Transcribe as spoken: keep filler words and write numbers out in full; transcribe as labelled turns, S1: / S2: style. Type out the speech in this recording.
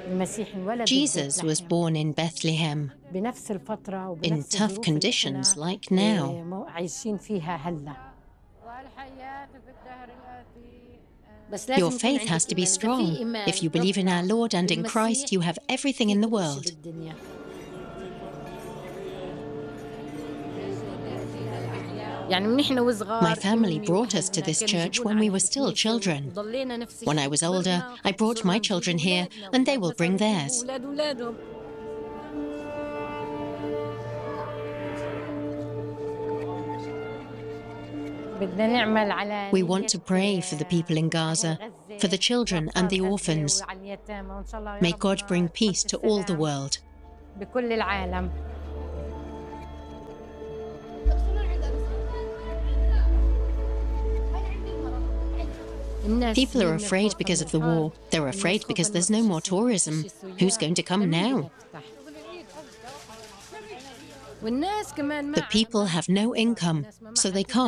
S1: Jesus was born in Bethlehem, in tough conditions like now. Your faith has to be strong. If you believe in our Lord and in Christ, you have everything in the world. My family brought us to this church when we were still children. When I was older, I brought my children here, and they will bring theirs. We want to pray for the people in Gaza, for the children and the orphans. May God bring peace to all the world. People are afraid because of the war. They're afraid because there's no more tourism. Who's going to come now? The people have no income, so they can't